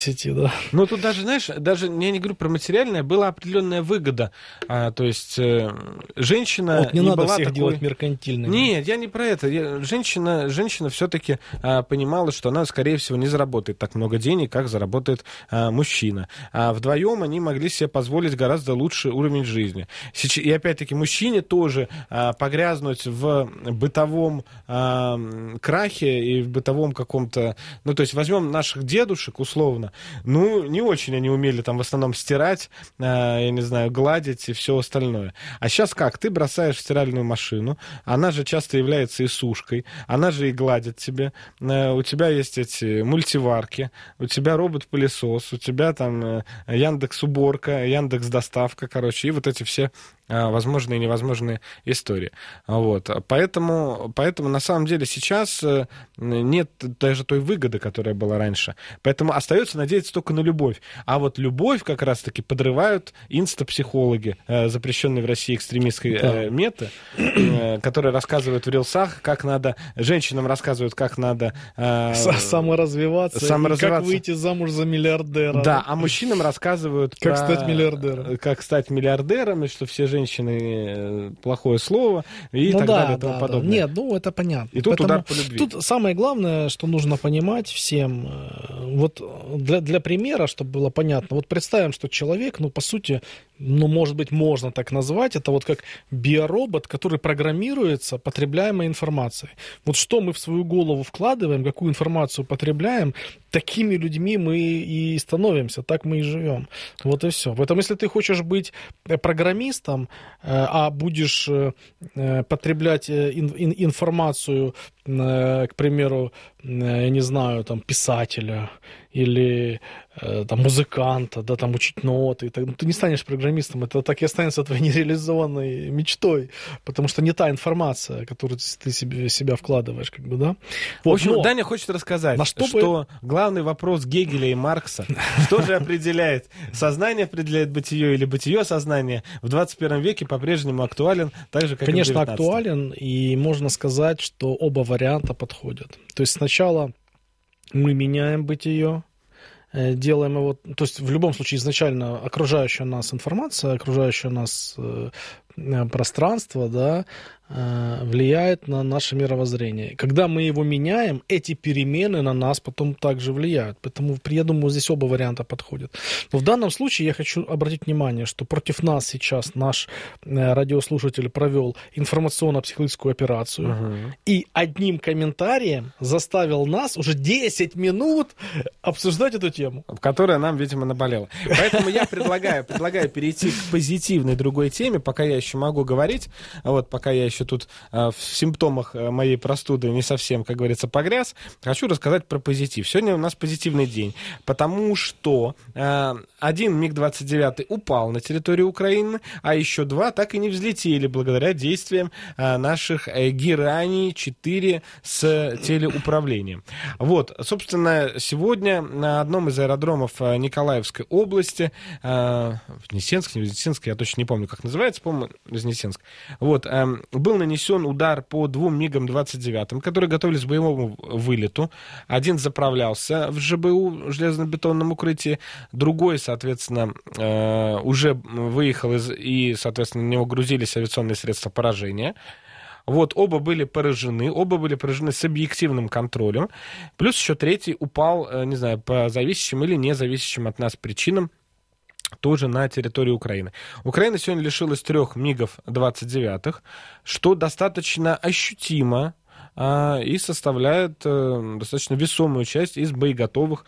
сети, да. Ну, тут даже, знаешь, даже, я не говорю про материальное, была определенная выгода. То есть женщина Вот не не надо была всех такой... делать меркантильными. Нет, я не про это. Женщина все-таки понимала, что она, скорее всего, не заработает так много денег, как заработает мужчина. Вдвоем они могли себе позволить гораздо лучший уровень жизни. И опять-таки мужчине тоже погрязнуть в бытовом крахе и в бытовом каком-то... Ну, то есть возьмем наших дедушек, условно, ну, не очень они умели там в основном стирать, я не знаю, гладить и все остальное. А сейчас как? Ты бросаешь в стиральную машину, она же часто является и сушкой, она же и гладит тебе, у тебя есть эти мультиварки, у тебя робот-пылесос, у тебя там Яндекс.Уборка, Яндекс.Доставка, короче, и вот эти все возможные и невозможные истории. Вот. Поэтому на самом деле сейчас нет даже той выгоды, которая была раньше. Поэтому остается надеяться только на любовь. А вот любовь как раз-таки подрывают инстапсихологи, запрещенные в России экстремистской меты, которые рассказывают в рилсах, как надо, женщинам рассказывают, как надо саморазвиваться, и как выйти замуж за миллиардера. Да, а мужчинам рассказывают как стать миллиардером. Как стать миллиардером, и что все женщины плохое слово, и так далее, и тому подобное. Нет, ну это понятно. И тут удар по любви. Тут самое главное, что нужно понимать всем, вот для примера, чтобы было понятно, вот представим, что человек, ну, по сути, ну, может быть, можно так назвать, это вот как биоробот, который программируется потребляемой информацией. Вот что мы в свою голову вкладываем, какую информацию потребляем, такими людьми мы и становимся, так мы и живем. Вот и все. Поэтому, если ты хочешь быть программистом, а будешь потреблять информацию, к примеру, я не знаю, там, писателя или там, музыканта, да, там, учить ноты, ты не станешь программистом, это так и останется твоей нереализованной мечтой, потому что не та информация, которую ты себя вкладываешь, как бы, да. Вот, в общем, Даня хочет рассказать, что главный вопрос Гегеля и Маркса, что же определяет, сознание определяет бытие или бытие сознание, в 21 веке по-прежнему актуален, так же, как конечно, и в 19. актуален, и можно сказать, что оба варианта подходят. То есть сначала мы меняем бытие, делаем его, то есть в любом случае изначально окружающая нас информация, окружающее нас пространство, да, влияет на наше мировоззрение. Когда мы его меняем, эти перемены на нас потом также влияют. Поэтому, я думаю, здесь оба варианта подходят. Но в данном случае я хочу обратить внимание, что против нас сейчас наш радиослушатель провел информационно-психологическую операцию и одним комментарием заставил нас уже 10 минут обсуждать эту тему. Которая нам, видимо, наболела. Поэтому я предлагаю перейти к позитивной другой теме, пока я еще могу говорить, вот, пока я еще тут в симптомах моей простуды не совсем, как говорится, погряз, хочу рассказать про позитив. Сегодня у нас позитивный день, потому что один МиГ-29 упал на территорию Украины, а еще два так и не взлетели благодаря действиям наших Герани-4 с телеуправлением. Вот, собственно, сегодня на одном из аэродромов Николаевской области, Вознесенск, я точно не помню, как называется, по-моему, Вознесенск, вот, был нанесен удар по двум МиГам-29, которые готовились к боевому вылету. Один заправлялся в ЖБУ, железобетонном укрытии, другой, соответственно, уже выехал и, соответственно, на него грузились авиационные средства поражения. Вот, оба были поражены с объективным контролем. Плюс еще третий упал, не знаю, по зависящим или не зависящим от нас причинам, тоже на территории Украины. Украина сегодня лишилась 3 МиГов-29, что достаточно ощутимо и составляет достаточно весомую часть из боеготовых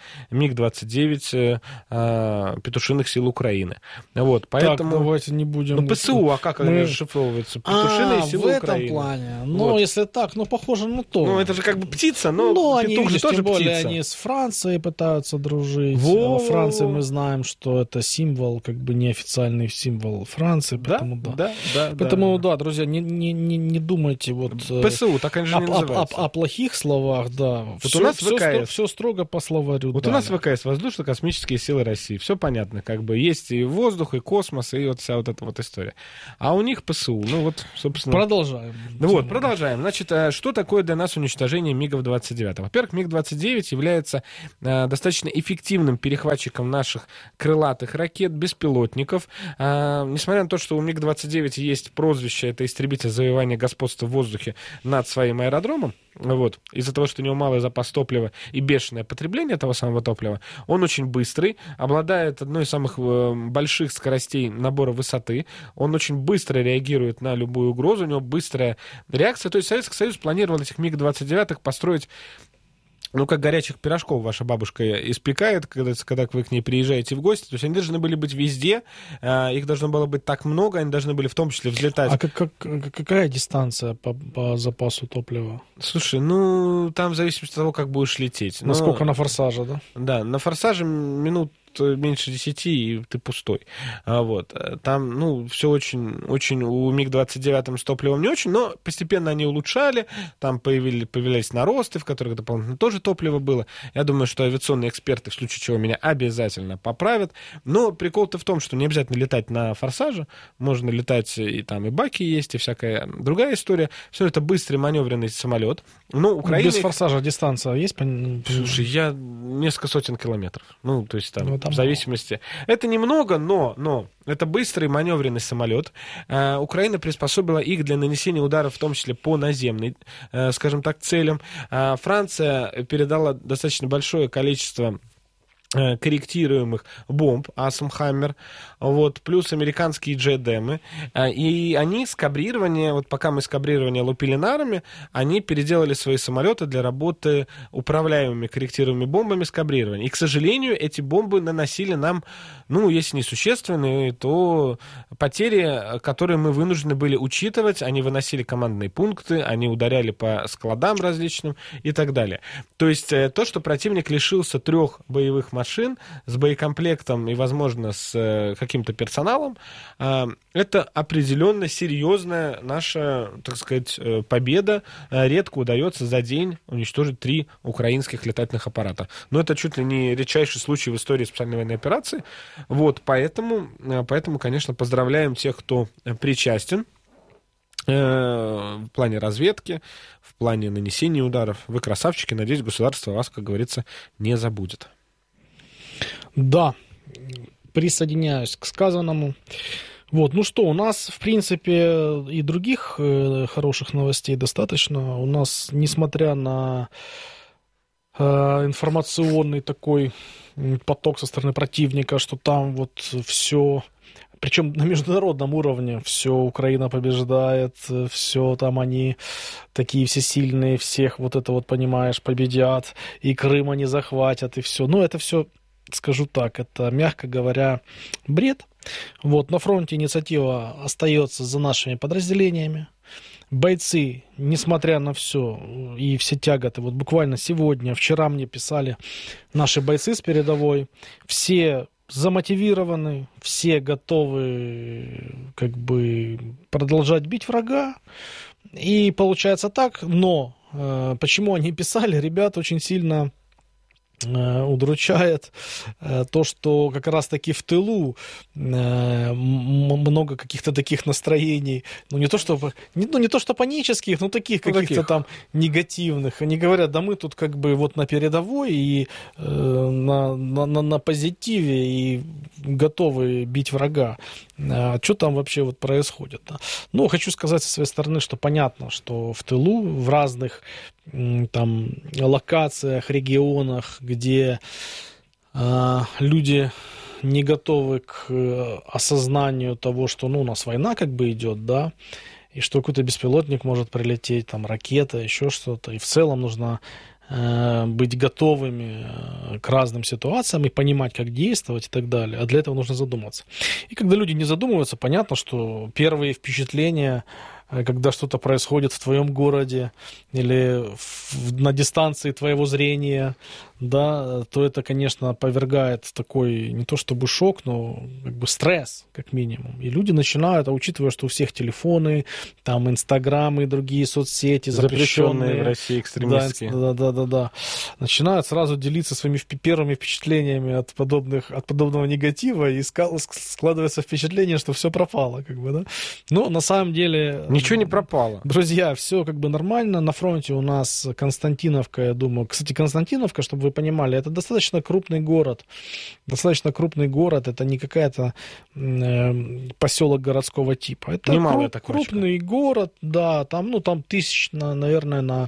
МиГ-29 петушиных сил Украины. Вот, поэтому... Так, давайте не будем... Ну, ПСУ, а как они расшифровываются? Петушиные силы Украины. В этом плане. Ну, вот. Если так, ну, похоже на то. Ну, это же как бы птица, но они, петух же тоже тем более, птица. они с Францией пытаются дружить. Во-во-во. А во Франции мы знаем, что это символ, как бы неофициальный символ Франции. Поэтому, да. Поэтому, да, друзья, не думайте вот... ПСУ, так они же не называется. О плохих словах, да. Вот Все, у нас ВКС. Все строго по словарю. Вот да. у нас ВКС, Воздушно-космические силы России. Все понятно, как бы есть и воздух, и космос, и вот вся вот эта вот история. А у них ПСУ. Ну вот, собственно... Продолжаем. Ну вот, продолжаем. Значит, что такое для нас уничтожение МиГов-29? Во-первых, МиГ-29 является достаточно эффективным перехватчиком наших крылатых ракет, беспилотников. Несмотря на то, что у МиГ-29 есть прозвище, это истребитель завоевания господства в воздухе над своим аэродромом, вот, из-за того, что у него малый запас топлива и бешеное потребление того самого топлива, он очень быстрый, обладает одной из самых больших скоростей набора высоты, он очень быстро реагирует на любую угрозу, у него быстрая реакция. То есть Советский Союз планировал этих МиГ-29 построить, ну, как горячих пирожков ваша бабушка испекает, когда вы к ней приезжаете в гости. То есть они должны были быть везде, их должно было быть так много, они должны были в том числе взлетать. А какая дистанция по запасу топлива? Слушай, ну, там в зависимости от того, как будешь лететь. Насколько на форсаже, да? Да, на форсаже минут меньше 10, и ты пустой. Вот. Там, ну, все очень у МиГ-29 с топливом не очень, но постепенно они улучшали, там появились наросты, в которых дополнительно тоже топливо было. Я думаю, что авиационные эксперты, в случае чего, меня обязательно поправят. Но прикол-то в том, что не обязательно летать на форсаже, можно летать, и там и баки есть, и всякая другая история. Все это быстрый маневренный самолет. Но Украина... Без форсажа дистанция есть? Слушай, я несколько сотен километров. Ну, то есть там... Там в зависимости. Это немного, но это быстрый маневренный самолет. Украина приспособила их для нанесения ударов, в том числе по наземным, скажем так, целям. Франция передала достаточно большое количество корректируемых бомб Асм Хаммер, вот, плюс американские джедемы, и они скабрирование, вот пока мы скабрирование лупили нарами, они переделали свои самолеты для работы управляемыми корректируемыми бомбами скабрирования. И, к сожалению, эти бомбы наносили нам, ну, если не существенные, то потери, которые мы вынуждены были учитывать, они выносили командные пункты, они ударяли по складам различным и так далее. То есть то, что противник лишился 3 боевых машин с боекомплектом и, возможно, с каким-то персоналом, это определенно серьезная наша, так сказать, победа. Редко удается за день уничтожить 3 украинских летательных аппарата. Но это чуть ли не редчайший случай в истории специальной военной операции. Вот, поэтому, конечно, поздравляем тех, кто причастен в плане разведки, в плане нанесения ударов. Вы красавчики, надеюсь, государство вас, как говорится, не забудет. Да, присоединяюсь к сказанному. Вот, ну что, у нас, в принципе, и других хороших новостей достаточно. У нас, несмотря на информационный такой поток со стороны противника, что там вот все... Причем на международном уровне все Украина побеждает, все там они такие все сильные, всех вот это вот, понимаешь, победят, и Крым они захватят, и все. Ну, это все, скажу так, это, мягко говоря, бред. Вот, на фронте инициатива остается за нашими подразделениями. Бойцы, несмотря на все и все тяготы, вот буквально сегодня, вчера мне писали наши бойцы с передовой, все замотивированы, все готовы как бы продолжать бить врага. И получается так, но почему они писали, ребят, очень сильно удручает то, что как раз-таки в тылу много каких-то таких настроений, не то что панических, но таких каких-то там негативных. Они говорят, да мы тут как бы вот на передовой и на позитиве и готовы бить врага. Что там вообще вот происходит? Да? Ну, хочу сказать со своей стороны, что понятно, что в тылу, в разных там локациях, регионах, где люди не готовы к осознанию того, что у нас война как бы идет, да, и что какой-то беспилотник может прилететь, там ракета, еще что-то, и в целом нужно быть готовыми к разным ситуациям и понимать, как действовать и так далее. А для этого нужно задуматься. И когда люди не задумываются, понятно, что первые впечатления, когда что-то происходит в твоем городе или на дистанции твоего зрения, да, то это, конечно, повергает в такой, не то чтобы шок, но как бы стресс, как минимум. И люди начинают, а учитывая, что у всех телефоны, там Инстаграм и другие соцсети запрещенные в России экстремистские. Да, начинают сразу делиться своими первыми впечатлениями от подобного негатива, и складывается впечатление, что все пропало, как бы, да. Но на самом деле... Ничего не пропало. Друзья, все как бы нормально. На фронте у нас Константиновка, я думаю. Кстати, Константиновка, чтобы вы понимали, это достаточно крупный город. Это не какая-то поселок городского типа. Это крупный город, да. Там тысяч, наверное, на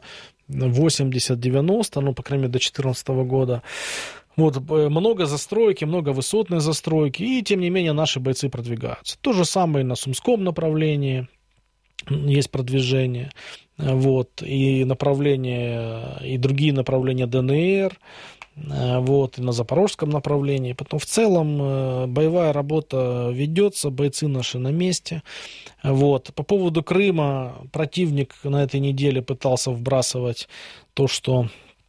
80-90, по крайней мере, до 2014 года. Вот, много застройки, много высотной застройки, и, тем не менее, наши бойцы продвигаются. То же самое и на Сумском направлении есть продвижение. Вот, и направления, и другие направления ДНР, вот, и на Запорожском направлении. Потом в целом боевая работа ведется, бойцы наши на месте. Вот. По поводу Крыма противник на этой неделе пытался вбрасывать то, что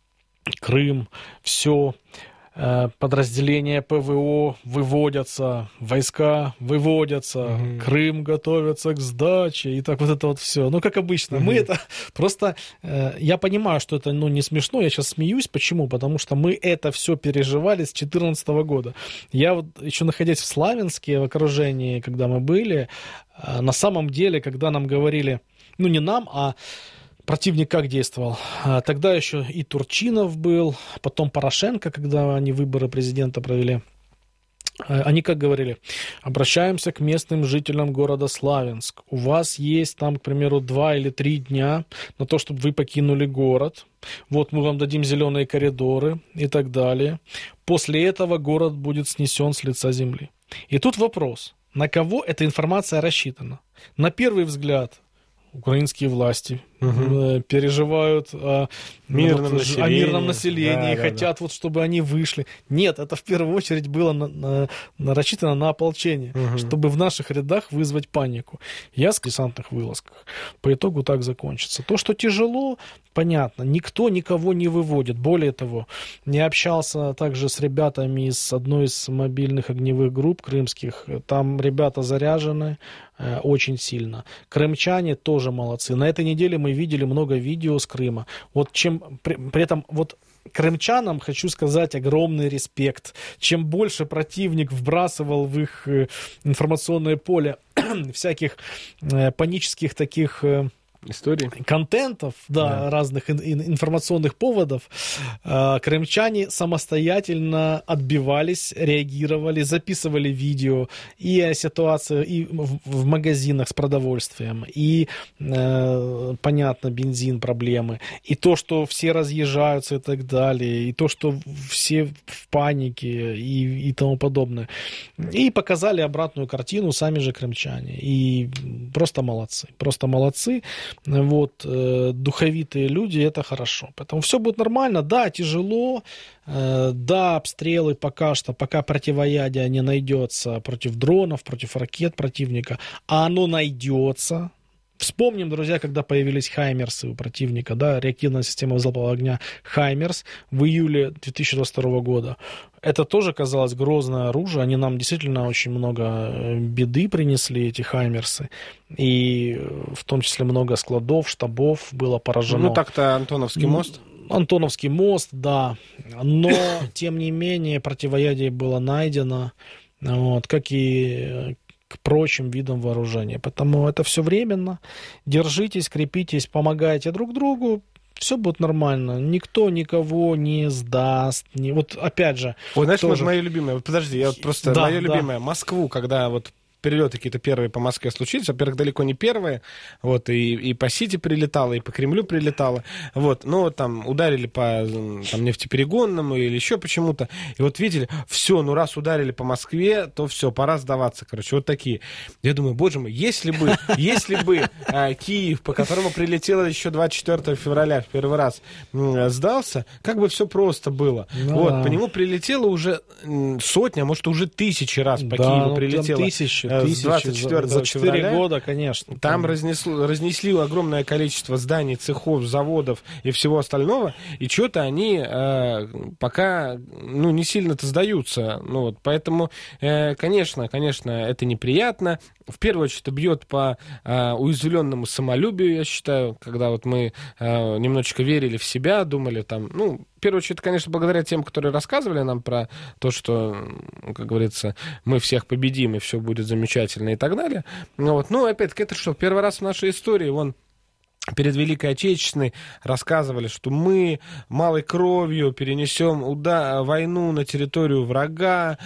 Крым, все, подразделения ПВО выводятся, войска выводятся, Крым готовится к сдаче, и так вот это вот все. Ну, как обычно, мы это просто... Я понимаю, что это не смешно, я сейчас смеюсь. Почему? Потому что мы это все переживали с 2014 года. Я вот еще находясь в Славянске, в окружении, когда мы были, на самом деле, когда нам говорили, не нам, а противник как действовал? Тогда еще и Турчинов был, потом Порошенко, когда они выборы президента провели. Они как говорили: обращаемся к местным жителям города Славянск. У вас есть там, к примеру, 2 или 3 дня на то, чтобы вы покинули город. Вот мы вам дадим зеленые коридоры и так далее. После этого город будет снесен с лица земли. И тут вопрос: на кого эта информация рассчитана? На первый взгляд, украинские власти переживают о мирном населении, хотят, вот, чтобы они вышли. Нет, это в первую очередь было рассчитано на ополчение, чтобы в наших рядах вызвать панику. Я с десантных вылазках. По итогу так закончится. То, что тяжело, понятно, никто никого не выводит. Более того, не общался также с ребятами из одной из мобильных огневых групп крымских. Там ребята заряжены очень сильно. Крымчане тоже молодцы. На этой неделе мы видели много видео с Крыма. Вот чем при этом вот крымчанам хочу сказать огромный респект. Чем больше противник вбрасывал в их информационное поле всяких панических таких историй, контентов, разных информационных поводов, крымчане самостоятельно отбивались, реагировали, записывали видео и о ситуации и в магазинах с продовольствием, и, понятно, бензин, проблемы, и то, что все разъезжаются и так далее, и то, что все в панике и тому подобное. И показали обратную картину сами же крымчане. И просто молодцы. Вот, духовитые люди, это хорошо. Поэтому все будет нормально. Да, тяжело, да, обстрелы пока противоядие не найдется против дронов, против ракет противника, а оно найдется. Вспомним, друзья, когда появились «Хаймерсы» у противника, да, реактивная система залпового огня «Хаймерс» в июле 2022 года. Это тоже казалось грозное оружие. Они нам действительно очень много беды принесли, эти «Хаймерсы». И в том числе много складов, штабов было поражено. Так-то Антоновский мост. Антоновский мост, да. Но, тем не менее, противоядие было найдено, вот, как и к прочим видам вооружения. Поэтому это все временно. Держитесь, крепитесь, помогайте друг другу. Все будет нормально. Никто никого не сдаст. Вот опять же... Вот знаешь, тоже... мое любимое... Подожди, я вот просто... мое любимое. Москву, когда вот перелеты какие-то первые по Москве случились, во-первых, далеко не первые, вот, и по Сити прилетало, и по Кремлю прилетало, вот, но там ударили по нефтеперегонному или еще почему-то, и вот видели, все, раз ударили по Москве, то все, пора сдаваться, короче, вот такие. Я думаю, боже мой, если бы Киев, по которому прилетело еще 24 февраля в первый раз, сдался, как бы все просто было. Вот, по нему прилетело уже сотни, а может уже 1000 раз по Киеву прилетело. с 24 за 4 февраля. года, конечно. Там разнесли огромное количество зданий, цехов, заводов и всего остального, и что-то они пока не сильно-то сдаются. Поэтому, конечно, это неприятно. В первую очередь, это бьет по уязвленному самолюбию, я считаю, когда вот мы немножечко верили в себя, думали там, в первую очередь, конечно, благодаря тем, которые рассказывали нам про то, что, как говорится, мы всех победим, и все будет замечательно и так далее. Опять-таки, это что, первый раз в нашей истории, перед Великой Отечественной рассказывали, что мы малой кровью перенесем войну на территорию врага,